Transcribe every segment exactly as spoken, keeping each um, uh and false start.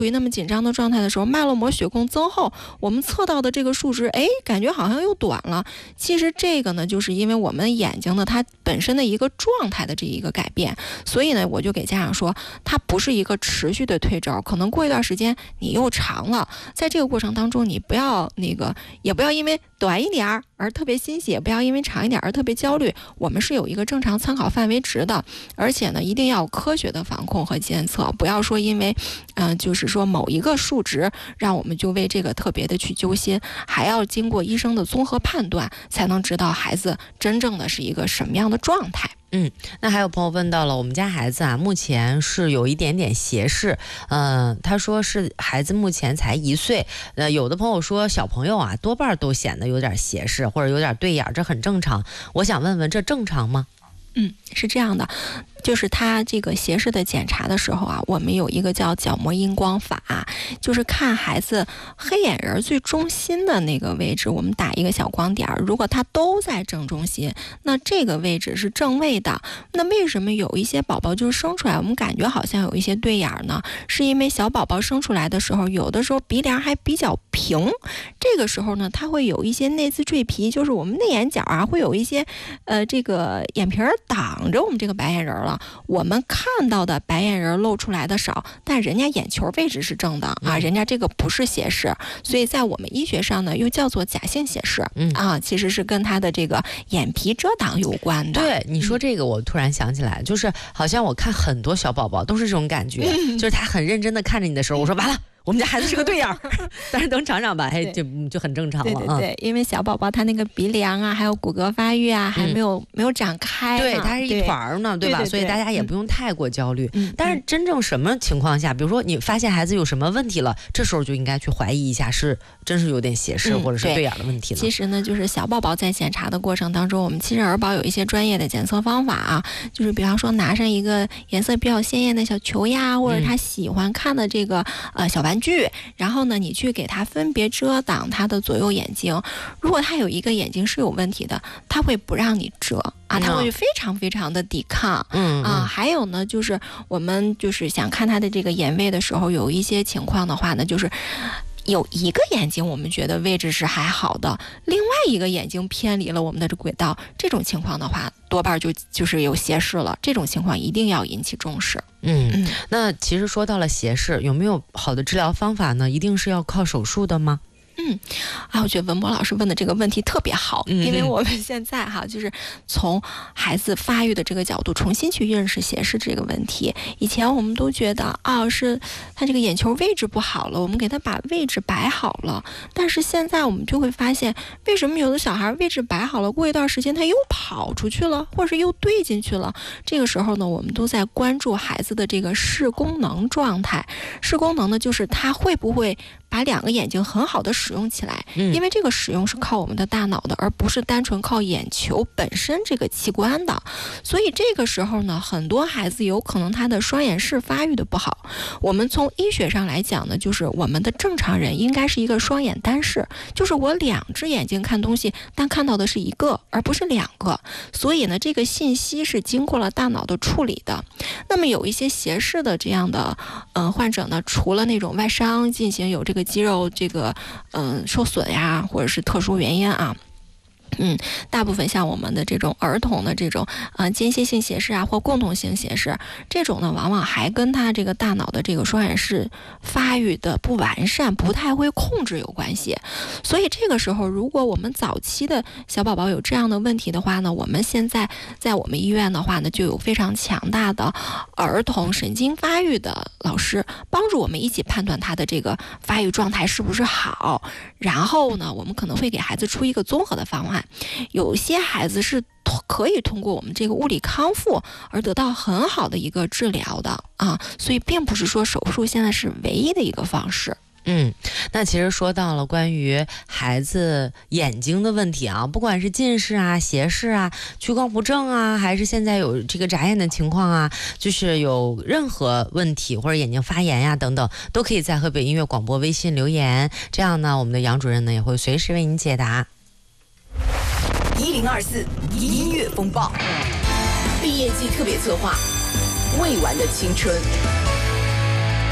于那么紧张的状态的时候，脉络膜血供增厚，我们测到的这个数值，哎，感觉好像又短了。其实这个呢，就是因为我们眼睛呢它本身的一个状态的这一个改变，所以呢，我就给家长说，它不是一个持续的退轴，可能过一段时间你又长了，在这个过程当中，你不要那个，也不要因为短一点儿而特别欣喜，也不要因为长一点而特别焦虑。我们是有一个正常参考范围值的，而且呢，一定要科学的防控和监测，不要说因为，嗯、呃，就是说某一个数值，让我们就为这个特别的去揪心，还要经过医生的综合判断，才能知道孩子真正的是一个什么样的状态。 嗯，那还有朋友问到了，我们家孩子啊，目前是有一点点斜视，嗯、呃，他说是孩子目前才一岁，呃，有的朋友说小朋友啊，多半都显得有点斜视或者有点对眼，这很正常。我想问问，这正常吗？ 嗯，是这样的，就是他这个斜视的检查的时候啊，我们有一个叫角膜音光法，就是看孩子黑眼仁最中心的那个位置，我们打一个小光点，如果他都在正中心，那这个位置是正位的。那为什么有一些宝宝就是生出来我们感觉好像有一些对眼呢？是因为小宝宝生出来的时候，有的时候鼻梁还比较平，这个时候呢，他会有一些内眦赘皮，就是我们内眼角啊，会有一些呃这个眼皮儿挡着我们这个白眼仁了。我们看到的白眼仁露出来的少，但人家眼球位置是正的啊，人家这个不是斜视，所以在我们医学上呢，又叫做假性斜视、嗯、啊，其实是跟他的这个眼皮遮挡有关的。 对，你说这个，我突然想起来，就是好像我看很多小宝宝都是这种感觉，嗯、就是他很认真的看着你的时候，我说完了。我们家孩子是个对眼儿，但是等长长吧，哎，就就很正常了。 对对对，因为小宝宝他那个鼻梁啊，还有骨骼发育啊，还没有、嗯、没有展开， 对，它是一团儿呢，对吧？ 对对对， 所以大家也不用太过焦虑。 嗯、 但是真正什么情况下，比如说你发现孩子有什么问题了，这时候就应该去怀疑一下，是真是有点斜视、嗯、或者是对眼的问题呢？ 其实呢，就是小宝宝在检查的过程当中，我们其实儿保有一些专业的检测方法啊，就是比方说拿上一个颜色比较鲜艳的小球呀，或者他喜欢看的这个、嗯、呃小玩具，然后然后呢，你去给他分别遮挡他的左右眼睛。如果他有一个眼睛是有问题的，他会不让你遮啊，他会非常非常的抵抗。 嗯啊，还有呢，就是我们就是想看他的这个眼位的时候，有一些情况的话呢，就是有一个眼睛我们觉得位置是还好的，另外一个眼睛偏离了我们的这轨道，这种情况的话，多半就就是有斜视了。这种情况一定要引起重视。 嗯，嗯那其实说到了斜视，有没有好的治疗方法呢？一定是要靠手术的吗？ 嗯，啊，我觉得文博老师问的这个问题特别好， 嗯、 因为我们现在哈，就是从孩子发育的这个角度重新去认识斜视这个问题。以前我们都觉得啊，是他这个眼球位置不好了，我们给他把位置摆好了。但是现在我们就会发现，为什么有的小孩位置摆好了，过一段时间他又跑出去了，或者是又对进去了？这个时候呢，我们都在关注孩子的这个视功能状态。视功能呢，就是他会不会把两个眼睛很好的使用起来， 嗯、 因为这个使用是靠我们的大脑的，而不是单纯靠眼球本身这个器官的。所以这个时候呢，很多孩子有可能他的双眼视发育的不好。我们从医学上来讲呢，就是我们的正常人应该是一个双眼单视，就是我两只眼睛看东西，但看到的是一个，而不是两个。所以呢，这个信息是经过了大脑的处理的。那么有一些斜视的这样的呃患者呢，除了那种外伤进行有这个肌肉这个嗯、呃、受损呀，或者是特殊原因啊。嗯，大部分像我们的这种儿童的这种呃间歇性斜视啊，或共同性斜视，这种呢往往还跟他这个大脑的这个双眼视发育的不完善、不太会控制有关系。所以这个时候，如果我们早期的小宝宝有这样的问题的话呢，我们现在在我们医院的话呢，就有非常强大的儿童神经发育的老师，帮助我们一起判断他的这个发育状态是不是好。然后呢，我们可能会给孩子出一个综合的方案。有些孩子是可以通过我们这个物理康复而得到很好的一个治疗的啊，所以并不是说手术现在是唯一的一个方式。 嗯，那其实说到了关于孩子眼睛的问题啊，不管是近视啊、斜视啊、屈光不正啊，还是现在有这个眨眼的情况啊，就是有任何问题或者眼睛发炎呀、啊、等等，都可以在河北音乐广播微信留言，这样呢，我们的杨主任呢也会随时为您解答。 一零二四音乐风暴毕业季特别策划，未完的青春。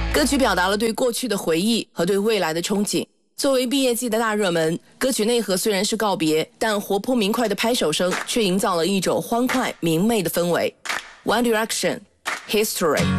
歌曲表达了对过去的回忆和对未来的憧憬。作为毕业季的大热门，歌曲内核虽然是告别，但活泼明快的拍手声却营造了一种欢快明媚的氛围。One Direction, History。